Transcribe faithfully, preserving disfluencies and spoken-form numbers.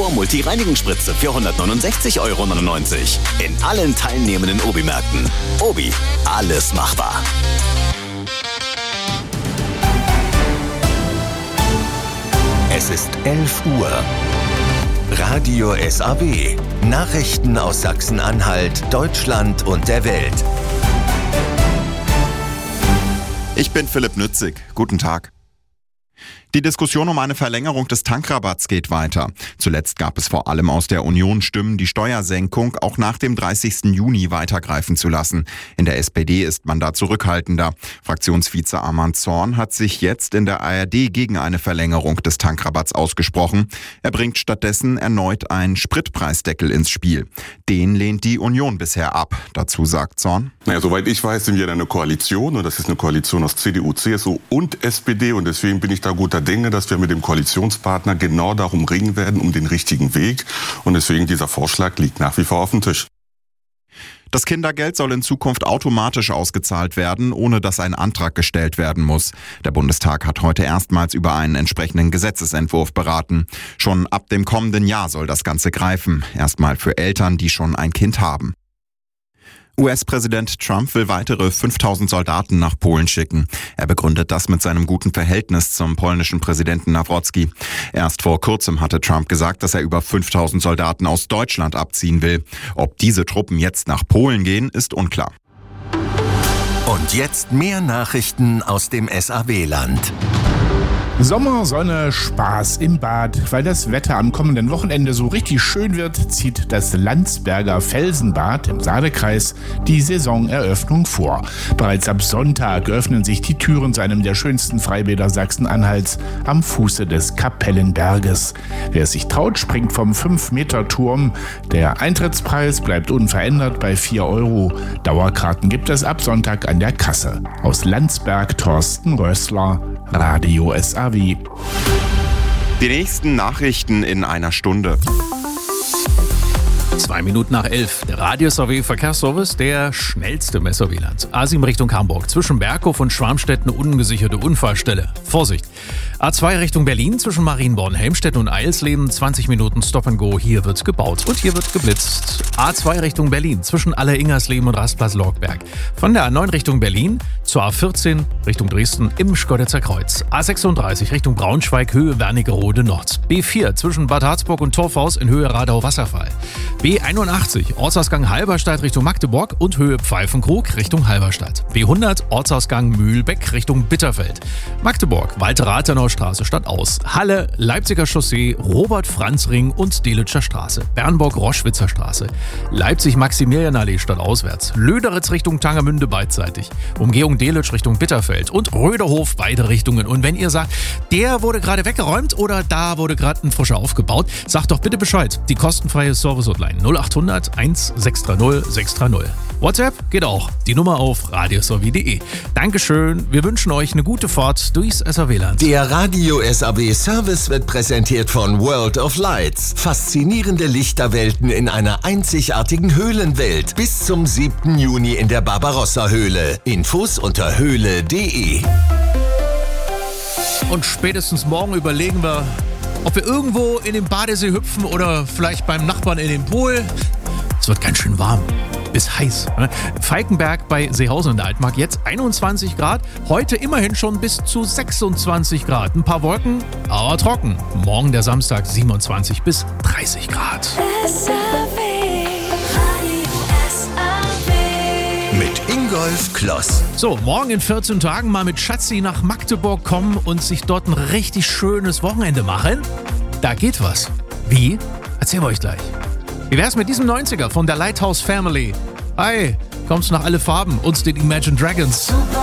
Pur Multi-Reinigungsspritze für hundertneunundsechzig Euro neunundneunzig. In allen teilnehmenden Obi-Märkten. Obi, alles machbar. Es ist elf Uhr. Radio S A W. Nachrichten aus Sachsen-Anhalt, Deutschland und der Welt. Ich bin Philipp Nützig. Guten Tag. Die Diskussion um eine Verlängerung des Tankrabatts geht weiter. Zuletzt gab es vor allem aus der Union Stimmen, die Steuersenkung auch nach dem dreißigsten Juni weitergreifen zu lassen. In der S P D ist man da zurückhaltender. Fraktionsvize Arman Zorn hat sich jetzt in der A R D gegen eine Verlängerung des Tankrabatts ausgesprochen. Er bringt stattdessen erneut einen Spritpreisdeckel ins Spiel. Den lehnt die Union bisher ab. Dazu sagt Zorn: Naja, soweit ich weiß, sind wir in einer Koalition, und das ist eine Koalition aus C D U, C S U und S P D, und deswegen bin ich da guter Dinge, dass wir mit dem Koalitionspartner genau darum ringen werden, um den richtigen Weg. Und deswegen dieser Vorschlag liegt nach wie vor auf dem Tisch. Das Kindergeld soll in Zukunft automatisch ausgezahlt werden, ohne dass ein Antrag gestellt werden muss. Der Bundestag hat heute erstmals über einen entsprechenden Gesetzesentwurf beraten. Schon ab dem kommenden Jahr soll das Ganze greifen. Erstmal für Eltern, die schon ein Kind haben. U S-Präsident Trump will weitere fünftausend Soldaten nach Polen schicken. Er begründet das mit seinem guten Verhältnis zum polnischen Präsidenten Nawrocki. Erst vor kurzem hatte Trump gesagt, dass er über fünftausend Soldaten aus Deutschland abziehen will. Ob diese Truppen jetzt nach Polen gehen, ist unklar. Und jetzt mehr Nachrichten aus dem S A W-Land. Sommer, Sonne, Spaß im Bad. Weil das Wetter am kommenden Wochenende so richtig schön wird, zieht das Landsberger Felsenbad im Saale-Kreis die Saisoneröffnung vor. Bereits ab Sonntag öffnen sich die Türen zu einem der schönsten Freibäder Sachsen-Anhalts am Fuße des Kapellenberges. Wer es sich traut, springt vom fünf Meter Turm. Der Eintrittspreis bleibt unverändert bei vier Euro. Dauerkarten gibt es ab Sonntag an der Kasse. Aus Landsberg Thorsten Rössler, Radio S A W. Die nächsten Nachrichten in einer Stunde. Zwei Minuten nach elf. Der Radio S A W Verkehrsservice, der schnellste im S A W-Land. A sieben Richtung Hamburg. Zwischen Berghof und Schwarmstedt eine ungesicherte Unfallstelle. Vorsicht. A zwei Richtung Berlin. Zwischen Marienborn, Helmstedt und Eilsleben. zwanzig Minuten Stop and Go. Hier wird gebaut. Und hier wird geblitzt. A zwei Richtung Berlin. Zwischen Aller-Ingersleben und Rastplatz-Lorgberg. Von der A neun Richtung Berlin zur A vierzehn Richtung Dresden im Schkoditzer Kreuz. A sechsunddreißig Richtung Braunschweig, Höhe Wernigerode Nord. B vier zwischen Bad Harzburg und Torfhaus in Höhe Radau-Wasserfall. B einundachtzig Ortsausgang Halberstadt Richtung Magdeburg und Höhe Pfeifenkrug Richtung Halberstadt. B hundert Ortsausgang Mühlbeck Richtung Bitterfeld. Magdeburg Walter-Rathenau Straße stadtaus. Halle Leipziger Chaussee, Robert-Franz-Ring und Delitscher Straße. Bernburg-Roschwitzer Straße. Leipzig-Maximilianallee stadtauswärts. Löderitz Richtung Tangermünde beidseitig. Umgehung Delitzsch Richtung Bitterfeld und Röderhof beide Richtungen. Und wenn ihr sagt, der wurde gerade weggeräumt oder da wurde gerade ein frischer aufgebaut, sagt doch bitte Bescheid. Die kostenfreie Service-Hotline null achthundert eins sechs drei null sechs drei null. WhatsApp geht auch. Die Nummer auf radio s a w punkt d e. Dankeschön. Wir wünschen euch eine gute Fahrt durchs S A W-Land. Der Radio S A W Service wird präsentiert von World of Lights. Faszinierende Lichterwelten in einer einzigartigen Höhlenwelt. Bis zum siebten Juni in der Barbarossa-Höhle. Infos unter höhle punkt d e. Und spätestens morgen überlegen wir, ob wir irgendwo in den Badesee hüpfen oder vielleicht beim Nachbarn in den Pool. Es wird ganz schön warm. Bis heiß. Falkenberg bei Seehausen in der Altmark jetzt einundzwanzig Grad. Heute immerhin schon bis zu sechsundzwanzig Grad. Ein paar Wolken, aber trocken. Morgen der Samstag siebenundzwanzig bis dreißig Grad. S A W, Radio S A W. Mit Ingolf Kloss. So, morgen in vierzehn Tagen mal mit Schatzi nach Magdeburg kommen und sich dort ein richtig schönes Wochenende machen. Da geht was. Wie? Erzählen wir euch gleich. Wie wär's mit diesem neunziger von der Lighthouse Family? Hi, kommst nach alle Farben, uns den Imagine Dragons.